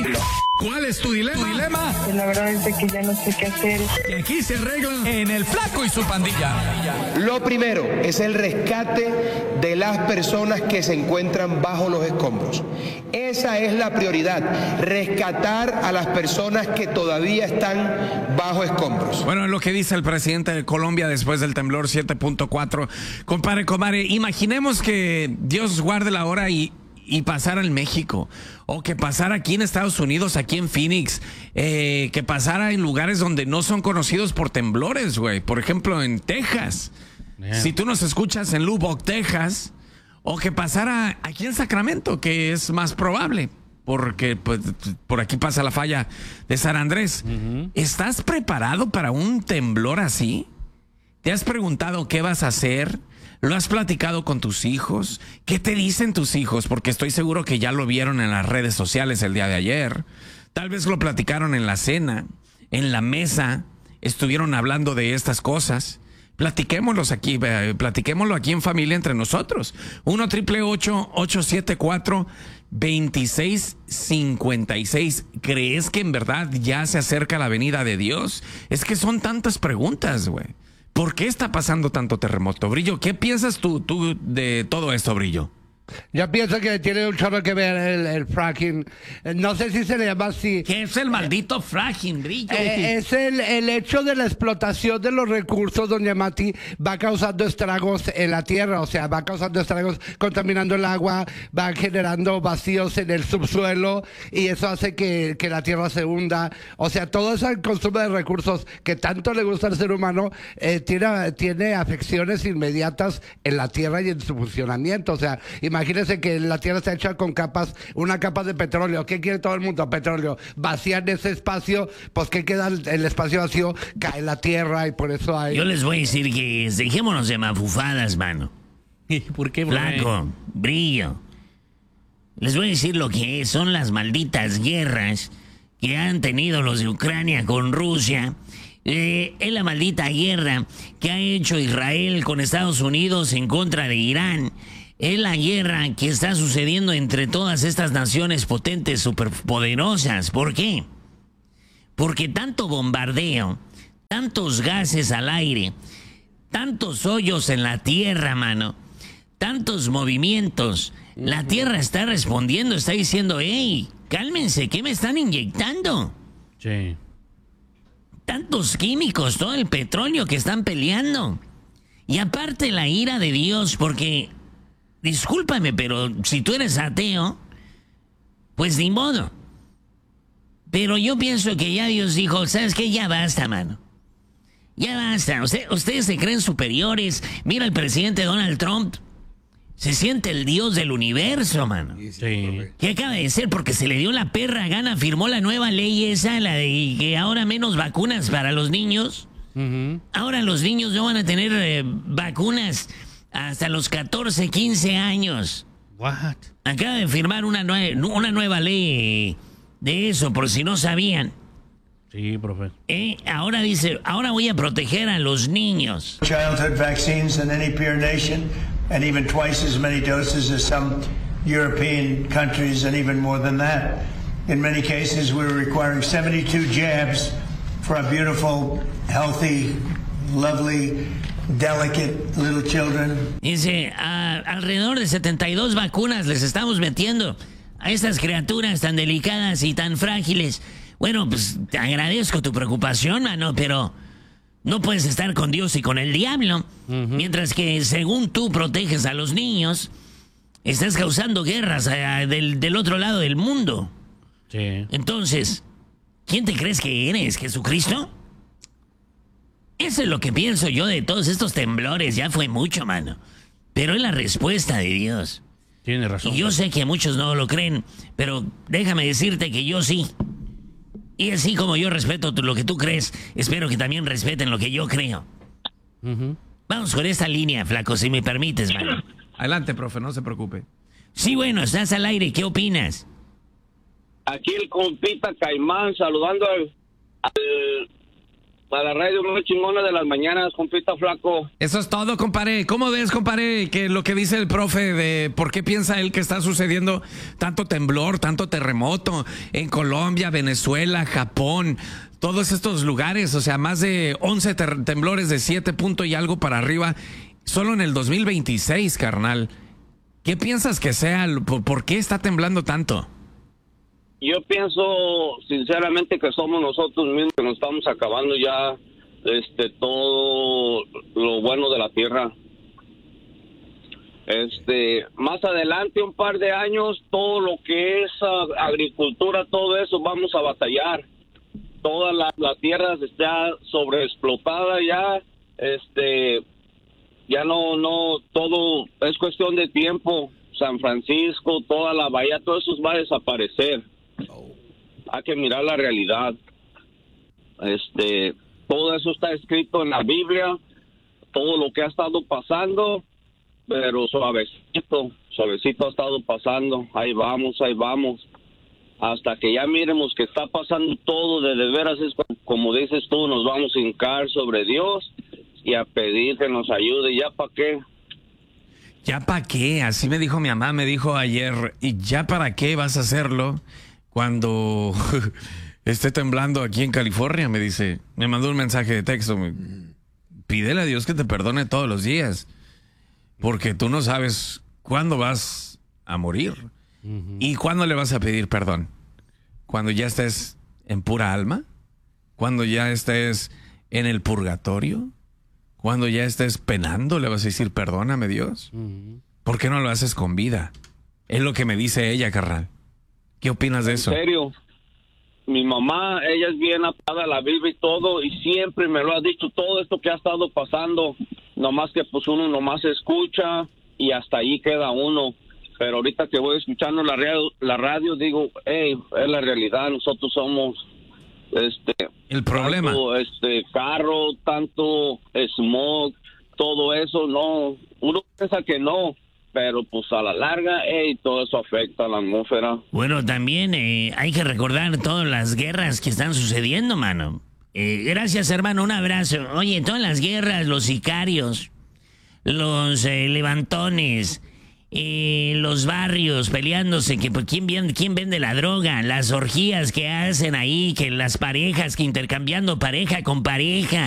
ti. ¿Cuál es tu dilema? La verdad es de que ya no sé qué hacer. Y aquí se arregla en El Flaco y su pandilla. Lo primero es el rescate de las personas que se encuentran bajo los escombros. Esa es la prioridad, rescatar a las personas que todavía están bajo escombros. Bueno, lo que dice el presidente de Colombia después del temblor 7.4. Compadre, imaginemos que Dios guarde la hora y pasara en México, o que pasara aquí en Estados Unidos, aquí en Phoenix, que pasara en lugares donde no son conocidos por temblores, güey. Por ejemplo, en Texas. Si tú nos escuchas en Lubbock, Texas, o que pasara aquí en Sacramento, que es más probable, porque pues, por aquí pasa la falla de San Andrés. ¿Estás preparado para un temblor así? ¿Te has preguntado qué vas a hacer? ¿Lo has platicado con tus hijos? ¿Qué te dicen tus hijos? Porque estoy seguro que ya lo vieron en las redes sociales el día de ayer. Tal vez lo platicaron en la cena, en la mesa, estuvieron hablando de estas cosas. Platiquémoslo aquí en familia entre nosotros. 1-888-874-2656. ¿Crees que en verdad ya se acerca la venida de Dios? Es que son tantas preguntas, güey. ¿Por qué está pasando tanto terremoto? Brillo, ¿qué piensas tú de todo esto, Brillo? Yo pienso que tiene un chorro que ver el fracking. No sé si se le llama así. ¿Qué es el maldito fracking, Brillo? Es el hecho de la explotación de los recursos, doña Mati, va causando estragos en la tierra. O sea, va causando estragos, contaminando el agua, va generando vacíos en el subsuelo y eso hace que la tierra se hunda. O sea, todo ese consumo de recursos que tanto le gusta al ser humano tiene afecciones inmediatas en la tierra y en su funcionamiento. O sea, imagínense que la tierra está hecha con una capa de petróleo. ¿Qué quiere todo el mundo? Petróleo. Vacían ese espacio, pues ¿qué queda? El espacio vacío, cae la tierra y por eso hay... Yo les voy a decir que dejémonos de mafufadas, mano. ¿Por qué, Flaco, Brillo. Les voy a decir lo que son las malditas guerras que han tenido los de Ucrania con Rusia. Es la maldita guerra que ha hecho Israel con Estados Unidos en contra de Irán. Es la guerra que está sucediendo entre todas estas naciones potentes, superpoderosas. ¿Por qué? Porque tanto bombardeo, tantos gases al aire, tantos hoyos en la tierra, mano, tantos movimientos. La tierra está respondiendo, está diciendo, hey, cálmense, ¿qué me están inyectando? Sí. Tantos químicos, todo el petróleo que están peleando. Y aparte la ira de Dios, porque... Discúlpame, pero si tú eres ateo, pues ni modo. Pero yo pienso que ya Dios dijo, ¿sabes qué? Ya basta, mano. Ya basta. Ustedes se creen superiores. Mira al presidente Donald Trump. Se siente el Dios del universo, mano. Sí. ¿Qué acaba de ser? Porque se le dio la perra gana, firmó la nueva ley esa, la de que ahora menos vacunas para los niños. Ahora los niños no van a tener vacunas hasta los 14, 15 años. What? Acaba de firmar una nueva ley de eso, por si no sabían. Sí, profe. Ahora dice, ahora voy a proteger a los niños. Childhood vaccines in any peer nation, and even twice as many doses as some European countries, and even more than that. In many cases, we're requiring 72 jabs for our beautiful, healthy, lovely, delicate little children. Dice, alrededor de 72 vacunas les estamos metiendo a estas criaturas tan delicadas y tan frágiles. Bueno, pues te agradezco tu preocupación, mano, pero no puedes estar con Dios y con el diablo. Mientras que según tú proteges a los niños, estás causando guerras del otro lado del mundo. Sí. Entonces, ¿quién te crees que eres, Jesucristo? Eso es lo que pienso yo de todos estos temblores. Ya fue mucho, mano. Pero es la respuesta de Dios. Tiene razón. Y yo sé que muchos no lo creen, pero déjame decirte que yo sí. Y así como yo respeto lo que tú crees, espero que también respeten lo que yo creo. Vamos con esta línea, Flaco, si me permites, mano. Adelante, profe, no se preocupe. Sí, bueno, estás al aire. ¿Qué opinas? Aquí el compita Caimán saludando a la radio muy chingona de las mañanas, compita flaco. Eso es todo, compadre. ¿Cómo ves, compadre, que lo que dice el profe de por qué piensa él que está sucediendo tanto temblor, tanto terremoto en Colombia, Venezuela, Japón, todos estos lugares? O sea, más de 11 temblores de 7 puntos y algo para arriba, solo en el 2026, carnal. ¿Qué piensas que sea? ¿Por qué está temblando tanto? Yo pienso sinceramente que somos nosotros mismos que nos estamos acabando ya todo lo bueno de la tierra. Más adelante, un par de años, todo lo que es agricultura, todo eso vamos a batallar. Toda la tierra está sobreexplotada ya, ya no, todo es cuestión de tiempo. San Francisco, toda la bahía, todo eso va a desaparecer. Hay que mirar la realidad. Todo eso está escrito en la Biblia, todo lo que ha estado pasando, pero suavecito ha estado pasando. Ahí vamos, hasta que ya miremos que está pasando todo de veras. Es como dices tú, nos vamos a hincar sobre Dios y a pedir que nos ayude. ¿Ya para qué? ¿Ya para qué? Así me dijo mi mamá, me dijo ayer. ¿Y ya para qué vas a hacerlo cuando esté temblando aquí en California? Me dice, me mandó un mensaje de texto. Pídele a Dios que te perdone todos los días, porque tú no sabes cuándo vas a morir. ¿Y cuándo le vas a pedir perdón? ¿Cuando ya estés en pura alma? ¿Cuando ya estés en el purgatorio? ¿Cuando ya estés penando le vas a decir perdóname, Dios? ¿Por qué no lo haces con vida? Es lo que me dice ella, carnal. ¿Qué opinas de eso? En serio, mi mamá, ella es bien apegada a la Biblia y todo, y siempre me lo ha dicho, todo esto que ha estado pasando, nomás que pues uno nomás escucha y hasta ahí queda uno. Pero ahorita que voy escuchando la radio digo, hey, es la realidad, nosotros somos el problema. Tanto, carro, tanto smog, todo eso, no, uno piensa que no, pero pues a la larga, todo eso afecta a la atmósfera. Bueno, también hay que recordar todas las guerras que están sucediendo, mano. Gracias, hermano, un abrazo. Oye, todas las guerras, los sicarios, los levantones, los barrios peleándose, que pues, quién vende la droga, las orgías que hacen ahí, que las parejas que intercambiando pareja con pareja.